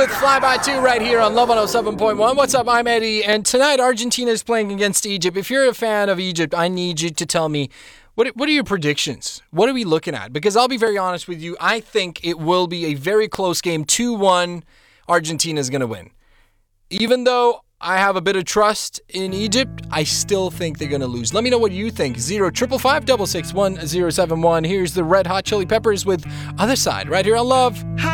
with Fly By 2 right here on Love 107.1. What's up? I'm Eddie, and tonight Argentina is playing against Egypt. If you're a fan of Egypt, I need you to tell me, what are your predictions? What are we looking at? Because I'll be very honest with you, I think it will be a very close game. 2-1, Argentina's going to win. Even though I have a bit of trust in Egypt, I still think they're going to lose. Let me know what you think. 0555661 071. Here's the Red Hot Chili Peppers with Other Side right here on Love.